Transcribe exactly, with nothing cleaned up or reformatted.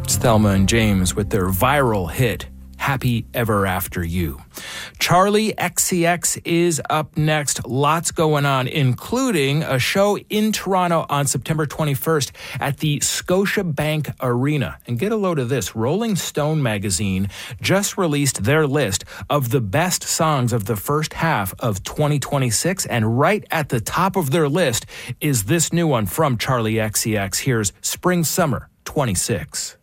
It's Thelma and James with their viral hit, Happy Ever After You. Charli X C X is up next. Lots going on, including a show in Toronto on September twenty-first at the Scotiabank Arena. And get a load of this. Rolling Stone magazine just released their list of the best songs of the first half of twenty twenty-six. And right at the top of their list is this new one from Charli X C X. Here's Spring Summer twenty-six.